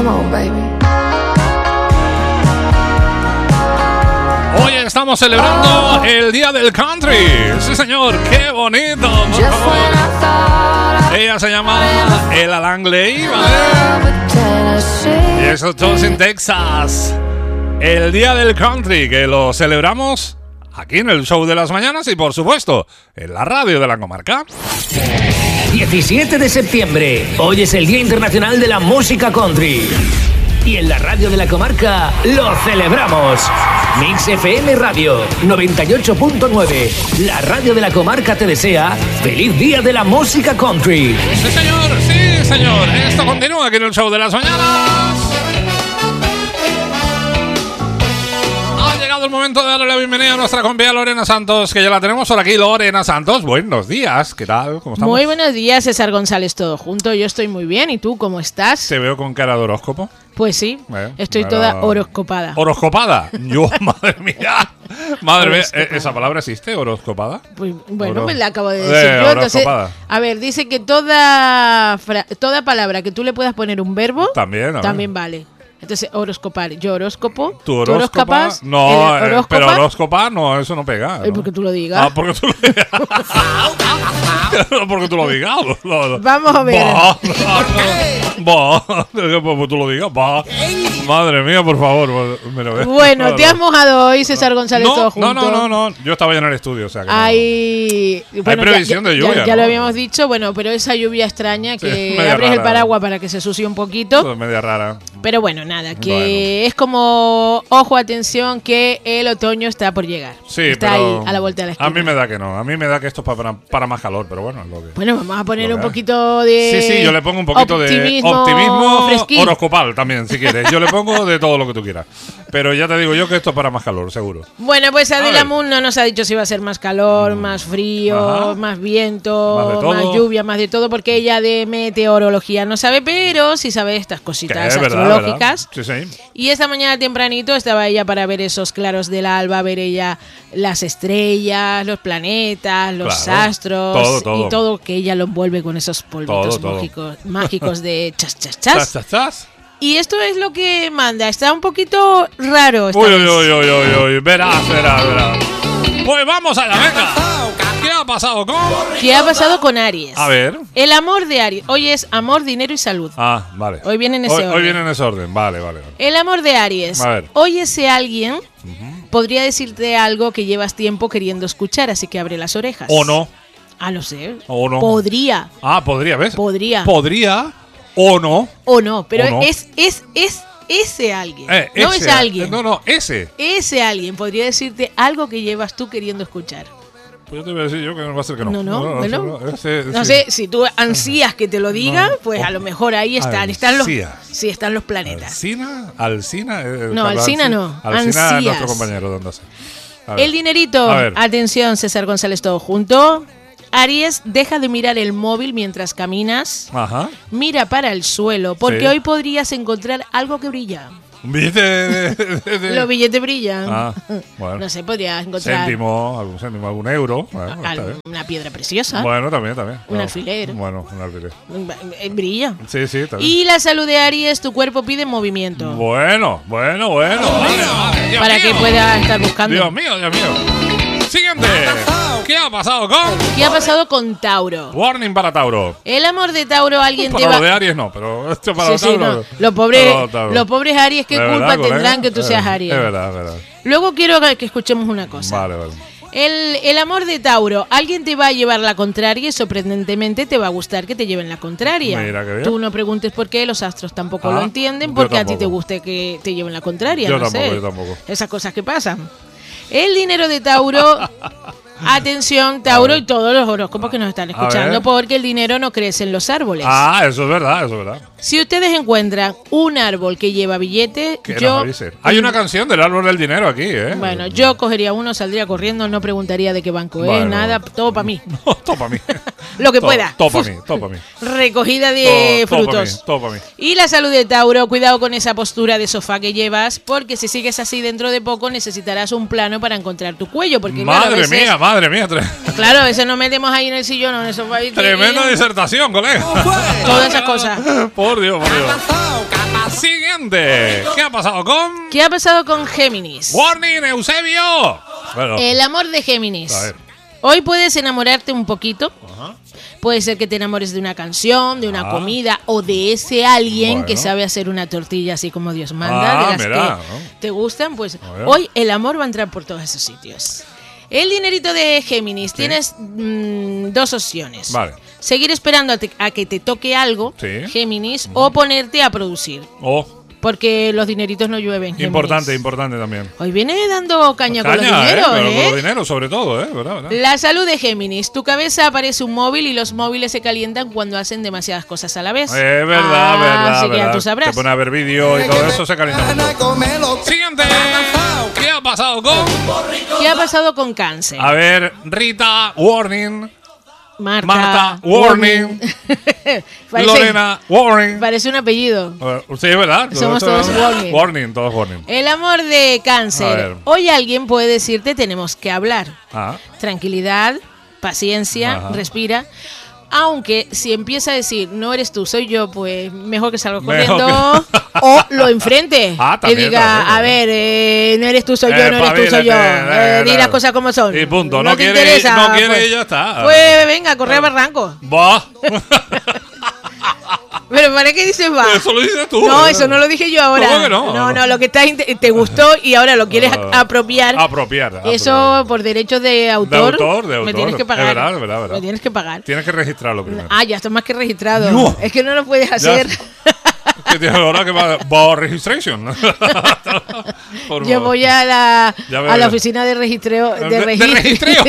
Hoy estamos celebrando el Día del Country. Sí, señor, qué bonito. Por favor. Ella se llama Ella Langley, ¿vale? Y eso todos en Texas. El Día del Country, que lo celebramos aquí en el Show de las Mañanas y, por supuesto, en la radio de la comarca. 17 de septiembre. Hoy es el Día Internacional de la Música Country. Y en la radio de la comarca lo celebramos. Mix FM Radio 98.9. La radio de la comarca te desea feliz Día de la Música Country. Sí, señor, sí, señor. Esto continúa aquí en el Show de las Mañanas. Ha llegado el momento de darle la bienvenida a nuestra compañera Lorena Santos, que ya la tenemos por aquí. Lorena Santos, buenos días. ¿Qué tal? ¿Cómo estamos? Muy buenos días, César González, todo junto. Yo estoy muy bien. ¿Y tú cómo estás? Te veo con cara de horóscopo. Pues sí, estoy toda horoscopada. ¿Horoscopada? Yo, madre mía. Madre mía, ¿esa palabra existe, horoscopada? Pues, bueno, me la acabo de decir yo. Entonces, a ver, dice que toda palabra que tú le puedas poner un verbo también vale. Entonces, horoscopar. Yo horóscopo. ¿Tú horóscopas? No, pero horóscopar no, eso no pega, ¿no? Porque tú lo digas. Ah, porque tú lo digas. Porque tú lo digas. Vamos a ver. Porque tú lo digas. Madre mía, por favor. Bueno, ¿te has mojado hoy, César González, todo junto? No. Yo estaba ya en el estudio, o sea que hay previsión de lluvia. Ya lo habíamos dicho, bueno, pero esa lluvia extraña que abres rara, el paraguas para que se sucie un poquito. Es media rara. Pero bueno, nada, que es como, ojo, atención, que el otoño está por llegar. Sí, está ahí, a la vuelta de la esquina. A mí me da que no. A mí me da que esto es para más calor, pero bueno, es lo que... Bueno, vamos a poner un poquito de... Sí, yo le pongo un poquito de optimismo horoscopal también, si quieres. Yo le pongo de todo lo que tú quieras. Pero ya te digo yo que esto es para más calor, seguro. Bueno, pues Adela Moon no nos ha dicho si va a ser más calor, más frío, más viento, más lluvia, más de todo, porque ella de meteorología no sabe, pero sí sabe estas cositas astrológicas. Sí, sí. Y esta mañana tempranito estaba ella para ver esos claros del alba, ver ella las estrellas, los planetas, los astros y todo que ella lo envuelve con esos polvitos mágicos de chas, chas, chas. Chas, chas, chas. Y esto es lo que manda. Está un poquito raro. Uy. Verás. Pues vamos allá, venga. ¿Qué ha pasado con? ¿Qué ha pasado con Aries? A ver. El amor de Aries. Hoy es amor, dinero y salud. Ah, vale. Hoy viene en ese orden. Hoy viene en ese orden. Vale. El amor de Aries. A ver. Hoy ese alguien podría decirte algo que llevas tiempo queriendo escuchar, así que abre las orejas. ¿O no? Ah, no sé. ¿O no? Podría. Ah, podría, ¿ves? Podría. O no. Pero ¿O no? Es ese alguien. No es alguien. No, ese. Ese alguien podría decirte algo que llevas tú queriendo escuchar. Pues yo te voy a decir yo que no va a ser que no. No sé, si tú ansías que te lo diga, pues a lo mejor ahí están los planetas. ¿Alsina? No, Alsina no. Alsina es nuestro compañero de Onda. El dinerito. Atención, César González, todo junto. Aries, deja de mirar el móvil mientras caminas. Ajá. Mira para el suelo, porque hoy podrías encontrar algo que brilla. ¿Un billete Los billetes brillan. Ah, bueno. No sé, podrías encontrar... algún céntimo, algún euro. Bueno, una piedra preciosa. Bueno, también. Un alfiler. Bueno, un alfiler. Brilla. Sí, también. Y la salud de Aries, tu cuerpo pide movimiento. Bueno. Vale. Para que pueda estar buscando. Dios mío. Siguiente. ¿Qué ha pasado con Tauro? Warning para Tauro. El amor de Tauro, alguien para lo de Aries no, pero esto para Tauro. No. Los pobres Aries, ¿qué culpa tendrán que tú seas Aries? Es verdad. Luego quiero que escuchemos una cosa. Vale. El amor de Tauro, alguien te va a llevar la contraria y sorprendentemente te va a gustar que te lleven la contraria. Mira qué bien. Tú no preguntes por qué, los astros tampoco lo entienden, porque a ti te guste que te lleven la contraria. Yo no tampoco. Esas cosas que pasan. El dinero de Tauro, atención Tauro y todos los horóscopos que nos están escuchando, porque el dinero no crece en los árboles. Ah, eso es verdad. Si ustedes encuentran un árbol que lleva billete, hay una canción del árbol del dinero aquí, ¿eh? Bueno, yo cogería uno, saldría corriendo, no preguntaría de qué banco es, nada, todo para mí. No, todo para mí. Lo que pueda. Todo para mí. Recogida de frutos. Todo para mí. Y la salud de Tauro, cuidado con esa postura de sofá que llevas, porque si sigues así dentro de poco necesitarás un plano para encontrar tu cuello. Porque, madre mía. Claro, a veces nos metemos ahí en el sillón o en el sofá. Tremenda disertación, colega. Todas esas cosas. Por Dios. Siguiente. ¿Qué ha pasado con? ¿Qué ha pasado con Géminis? Warning, Eusebio. Bueno, el amor de Géminis. a ver. Hoy puedes enamorarte un poquito. Ajá. Puede ser que te enamores de una canción, de una comida o de ese alguien que sabe hacer una tortilla así como Dios manda, de las que te gustan. Pues hoy el amor va a entrar por todos esos sitios. El dinerito de Géminis, tienes dos opciones. Vale. Seguir esperando a que te toque algo, Géminis, o ponerte a producir. Porque los dineritos no llueven. Importante también. Hoy viene dando caña con los dineros, con los dineros sobre todo, ¿verdad? La salud de Géminis. Tu cabeza parece un móvil y los móviles se calientan cuando hacen demasiadas cosas a la vez. Verdad. Así que ya tú sabrás. Te pone a ver vídeo y todo eso, se calienta mucho. Siguiente. ¿Qué ha pasado con? ¿Qué ha pasado con Cáncer? A ver, Rita, warning. Marta, warning. Lorena, warning. Parece un apellido. Sí, es verdad. Somos todos warning. Warning, todos warning. El amor de Cáncer. Hoy alguien puede decirte tenemos que hablar. Tranquilidad, paciencia, respira. Aunque si empieza a decir no eres tú, soy yo, pues mejor que salga corriendo o lo enfrente. Y diga, a ver, no eres tú, soy yo, no eres tú, soy yo. Di las cosas como son. Y punto. No te quiere, interesa. No quiere pues, y ya está. Pues venga, corre a barranco. Va. Pero ¿para qué dices va? Eso lo dices tú. No, eso no lo dije yo ahora. ¿Cómo que no? No, lo que te gustó y ahora lo quieres apropiar. Eso por derechos de autor. De autor. Me tienes que pagar. Es verdad. Me tienes que pagar. Tienes que registrarlo primero. Ya está más que registrado. No. Es que no lo puedes hacer. Que tienes ahora que va a registration. Yo voy a la oficina de registreo. ¿De registreo?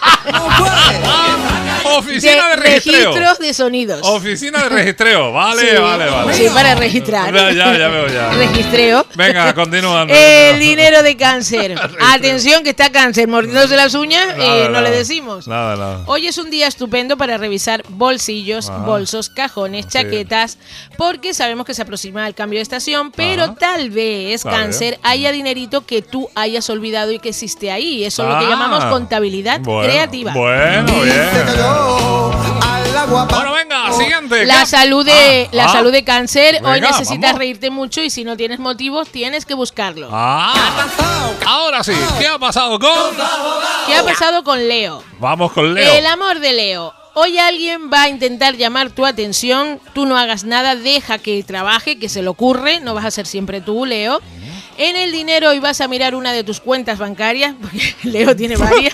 Oficina de registreo. Registros de sonidos. Oficina de registreo. Vale. Sí, para registrar. Ya veo. Registreo. Venga, continúa. El dinero de Cáncer. Atención que está Cáncer mordiéndose las uñas y no le decimos. Nada. Hoy es un día estupendo para revisar bolsillos, bolsos, cajones, chaquetas, porque sabemos que se aproxima el cambio de estación, pero tal vez, Cáncer, haya dinerito que tú hayas olvidado y que existe ahí. Eso es lo que llamamos contabilidad creativa. Bueno, bien. Bueno, venga, siguiente. La salud de Cáncer. Venga, hoy necesitas reírte mucho y si no tienes motivos, tienes que buscarlo. Ahora sí, ¿qué ha pasado con Leo? Vamos con Leo. El amor de Leo. Hoy alguien va a intentar llamar tu atención, tú no hagas nada, deja que trabaje, que se le ocurre, no vas a ser siempre tú, Leo. En el dinero hoy vas a mirar una de tus cuentas bancarias, porque Leo tiene varias.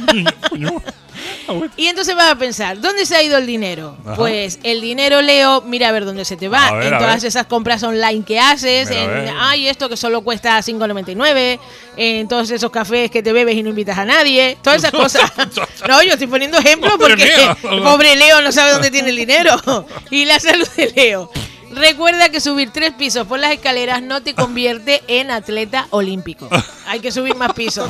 Y entonces vas a pensar, ¿dónde se ha ido el dinero? Pues el dinero, Leo, mira a ver dónde se te va. En todas esas compras online que haces, esto que solo cuesta $5.99, en todos esos cafés que te bebes y no invitas a nadie, todas esas cosas. No, yo estoy poniendo ejemplos porque pobre Leo no sabe dónde tiene el dinero. Y la salud de Leo. Recuerda que subir 3 pisos por las escaleras no te convierte en atleta olímpico. Hay que subir más pisos.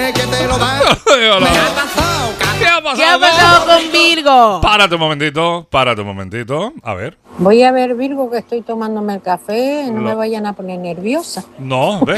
¿Qué ha pasado con Virgo? Párate un momentito. A ver. Voy a ver, Virgo, que estoy tomándome el café. No me vayan a poner nerviosa. No, ve.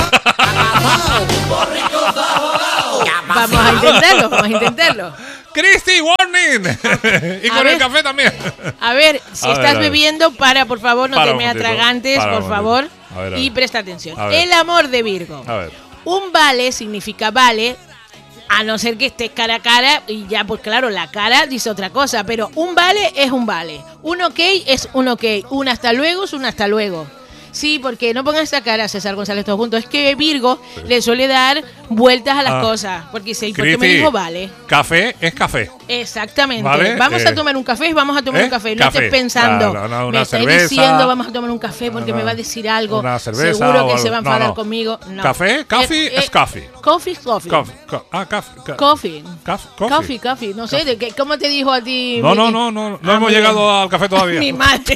Vamos a intentarlo. Cristi, warning. Y con el café también. A ver, si estás bebiendo, por favor, no te me atragantes, por favor. Y presta atención. El amor de Virgo. A ver. Un vale significa vale, a no ser que estés cara a cara, y ya, pues claro, la cara dice otra cosa, pero un vale es un vale. Un ok es un ok. Un hasta luego es un hasta luego. Sí, porque no pongas esa cara, César González, todos juntos. Es que Virgo le suele dar vueltas a las cosas. Porque dice, ¿por qué me dijo vale? Café es café. Exactamente. ¿Vale? Vamos a tomar un café, No estés pensando, me estáis diciendo vamos a tomar un café porque me va a decir algo. Una cerveza. Seguro que se va a enfadar conmigo. No. Café, es coffee. Coffee. Coffee. No sé, ¿cómo te dijo a ti? No hemos llegado al café todavía. Mi madre.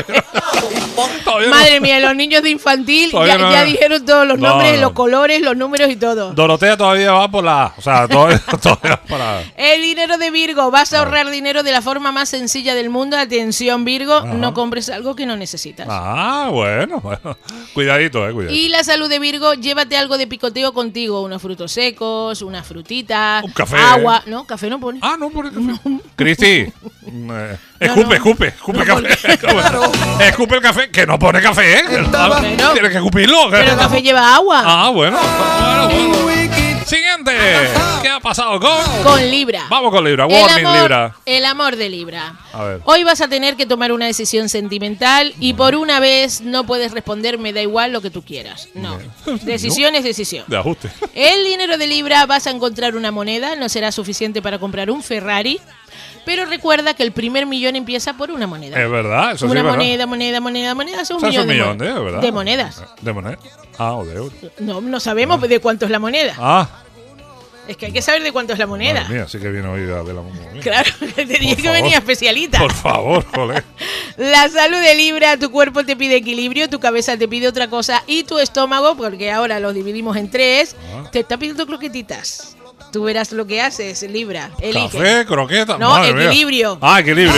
Madre mía, los niños de infantil ya dijeron todos los nombres, los colores, los números y todo. Dorotea todavía va por la A. O sea, todavía por la A. El dinero de Virgo. Vas a ahorrar dinero de la forma más sencilla del mundo. Atención, Virgo. No compres algo que no necesitas. Bueno. Cuidadito. Y la salud de Virgo. Llévate algo de picoteo contigo. Unos frutos secos, unas frutitas. Un café. Agua. No, café no pone. No pone café. Cristi. Escupe el café. Escupe el café, que no pone café, ¿eh? Tienes que escupirlo. Pero el café lleva agua. Ah, bueno. Siguiente. ¿Qué ha pasado con Libra? Vamos con Libra. Warning, Libra. El amor de Libra. A ver. Hoy vas a tener que tomar una decisión sentimental y por una vez no puedes responder me da igual lo que tú quieras. No. Decisión es decisión. De ajuste. El dinero de Libra vas a encontrar una moneda, no será suficiente para comprar un Ferrari. Pero recuerda que el primer millón empieza por una moneda. Es verdad, eso sí es verdad. Moneda, es un millón de monedas. ¿De monedas? Ah, o de euros. No sabemos de cuánto es la moneda. Ah. Es que hay que saber de cuánto es la moneda. Madre mía, sí que viene oída de la moneda. Claro, te dije que venía especialita. Por favor, joder. La salud de Libra, tu cuerpo te pide equilibrio, tu cabeza te pide otra cosa y tu estómago, porque ahora los dividimos en 3, te está pidiendo croquetitas. Tú verás lo que haces, Libra. Elige. Café, croqueta. No, madre equilibrio. Mía. Ah, equilibrio.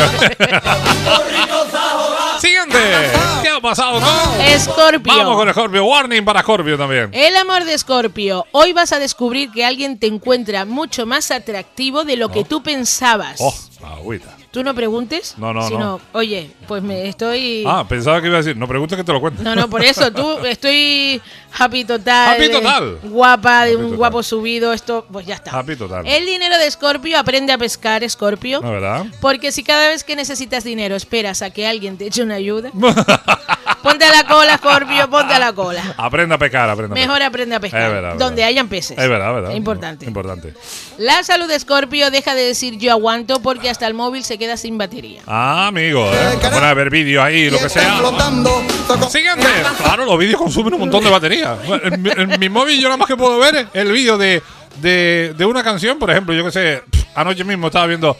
Siguiente. ¿Qué ha pasado con Escorpio? Vamos con Escorpio. Warning para Escorpio también. El amor de Escorpio. Hoy vas a descubrir que alguien te encuentra mucho más atractivo de lo que tú pensabas. Agüita. Tú no preguntes. No. Oye, pues me estoy... Pensaba que iba a decir, no preguntes que te lo cuente. No, por eso, estoy happy total. Happy total. Guapa, de un guapo subido, esto, pues ya está. Happy total. El dinero de Escorpio, aprende a pescar, Escorpio. ¿No, verdad? Porque si cada vez que necesitas dinero esperas a que alguien te eche una ayuda, ponte a la cola, Escorpio, ponte a la cola. Aprende a pescar, Mejor aprende a pescar. Es verdad, donde hayan peces. Es verdad. Es importante. Importante. La salud de Escorpio, deja de decir yo aguanto porque hasta el móvil se queda sin batería. Amigo, Van a ver vídeos ahí, lo que sea. Siguiente. Claro, los vídeos consumen un montón de batería. En mi móvil yo nada más que puedo ver el vídeo de una canción, por ejemplo, yo que sé, anoche mismo estaba viendo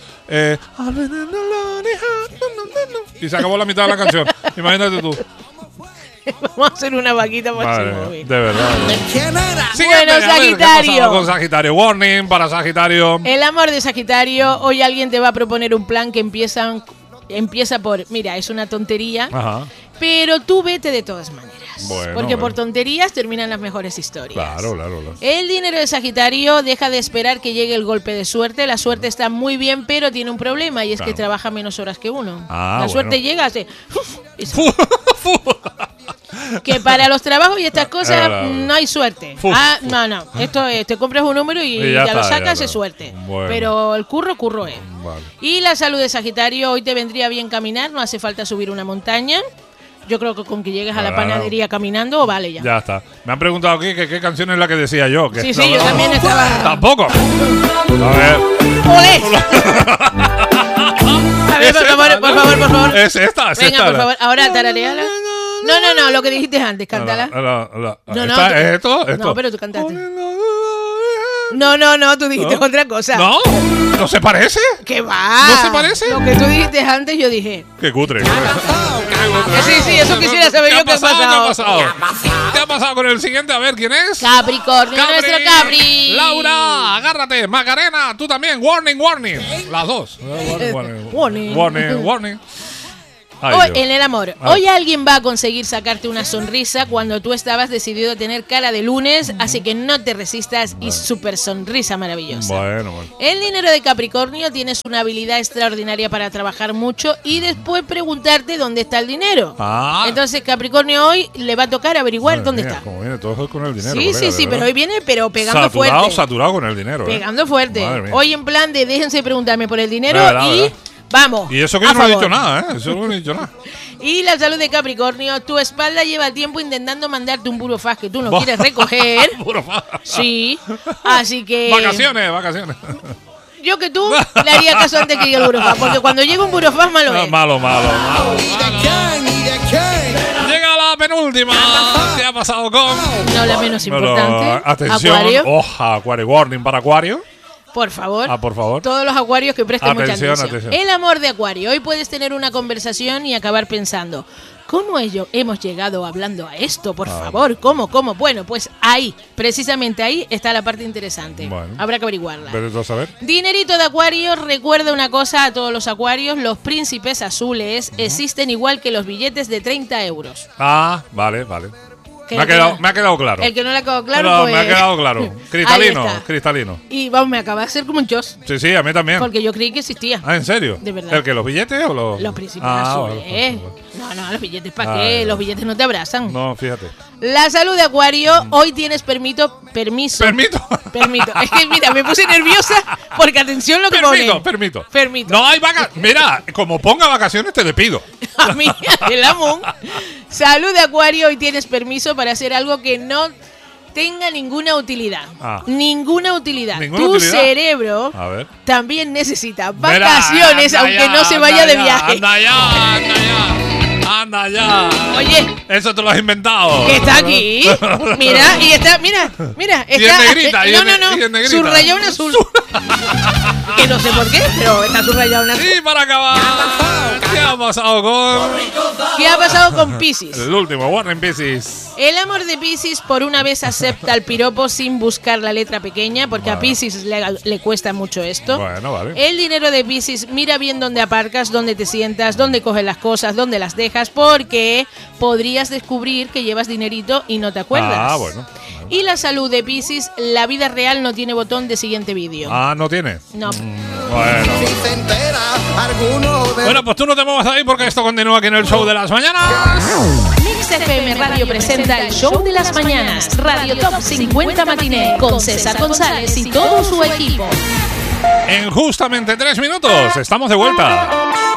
y se acabó la mitad de la canción. Imagínate tú. Vamos a hacer una vaquita para el móvil. De verdad. Bueno, Sagitario. Con Sagitario. Warning para Sagitario. El amor de Sagitario. Hoy alguien te va a proponer un plan que empieza por, mira, es una tontería, pero tú vete de todas maneras. Porque por tonterías terminan las mejores historias. Claro. El dinero de Sagitario, deja de esperar que llegue el golpe de suerte. La suerte está muy bien, pero tiene un problema y es que trabaja menos horas que uno. La suerte llega, hace... Que para los trabajos y estas cosas no hay suerte. No. Esto es, te compras un número y ya lo sacas, es suerte. Pero el curro es. Y la salud de Sagitario, hoy te vendría bien caminar, no hace falta subir una montaña. Yo creo que con que llegues a la panadería caminando, vale ya. Ya está. Me han preguntado aquí que qué canción es la que decía yo. Que sí, yo también estaba... Tampoco. A ver. ¡Olé! A ver, por favor. Es esta. Venga, por favor, ahora tarareala. No, lo que dijiste antes, cántala. No, ¿es esto? No, pero tú cantaste. No, tú dijiste otra cosa. ¿No se parece? ¿Qué va? ¿No se parece? Lo que tú dijiste antes, yo dije. Qué cutre. Sí, eso quisiera saber yo qué ha pasado. ¿Qué ha pasado con el siguiente? A ver, ¿quién es? Capricornio, nuestro Capri. Laura, agárrate. Macarena, tú también. Warning. Las dos. Warning. Hoy, en el amor, hoy alguien va a conseguir sacarte una sonrisa cuando tú estabas decidido a tener cara de lunes, así que no te resistas y súper sonrisa maravillosa. Bueno. El dinero de Capricornio, tienes una habilidad extraordinaria para trabajar mucho y después preguntarte dónde está el dinero. Entonces Capricornio hoy le va a tocar averiguar dónde está. Como viene todo con el dinero. Sí, pero hoy viene pegando fuerte. Saturado con el dinero. Pegando fuerte. Hoy en plan de déjense preguntarme por el dinero y... Vamos. Y eso que yo no he dicho nada, Y la salud de Capricornio, tu espalda lleva tiempo intentando mandarte un burofax que tú no quieres recoger. ¿Burofax? Sí. Así que... Vacaciones. Yo que tú le haría caso antes que llegue el burofax, porque cuando llega un burofax malo es. Malo. Llega la penúltima. ¿Qué ha pasado con? No, la menos importante. Atención. Acuario. Warning para Acuario. Por favor. Por favor. Todos los acuarios que presten mucha atención. Atención. El amor de Acuario. Hoy puedes tener una conversación y acabar pensando, ¿cómo hemos llegado hablando a esto? Por favor, ¿cómo? Bueno, pues precisamente ahí está la parte interesante. Bueno. Habrá que averiguarla. ¿Pero saber? Dinerito de Acuario, recuerda una cosa a todos los acuarios, los príncipes azules existen igual que los billetes de 30 euros. Vale. Me ha quedado claro. El que no le ha quedado claro, pues... Me ha quedado claro. Cristalino. Y vamos, me acaba de hacer como un chos. Sí, a mí también. Porque yo creí que existía. Ah, ¿en serio? De verdad. ¿El que los billetes o los...? Los principales No, los billetes ¿para qué? Los billetes no te abrazan. No, fíjate. La salud de Acuario, hoy tienes permiso. ¿Permito? Es que mira, me puse nerviosa porque atención lo que pone. Permito. No hay vacaciones. Mira, como ponga vacaciones te despido. A mí, el amón. Salud de Acuario, hoy tienes permiso para hacer algo que no tenga ninguna utilidad. Ninguna utilidad. Tu cerebro también necesita vacaciones, aunque no se vaya de viaje. Anda ya. Oye. Eso te lo has inventado. Que está aquí. Mira, y está, mira. Está, y en negrita. No. Subrayado en azul. Que no sé por qué, pero está subrayado en azul. Y para acabar, ¿qué ha pasado con Piscis? El último, Warren Piscis. El amor de Piscis por una vez acepta el piropo sin buscar la letra pequeña, porque a Piscis le cuesta mucho esto. Bueno, vale. El dinero de Piscis, mira bien dónde aparcas, dónde te sientas, dónde coges las cosas, dónde las dejas, porque podrías descubrir que llevas dinerito y no te acuerdas. Bueno. Y la salud de Piscis, la vida real no tiene botón de siguiente vídeo. ¿No tiene? No. Bueno, pues tú no te muevas ahí porque esto continúa aquí en el Show de las Mañanas. Mix FM Radio presenta el Show de las Mañanas, Radio Top 50 Matiné, con César González y todo su equipo. En justamente 3 minutos estamos de vuelta.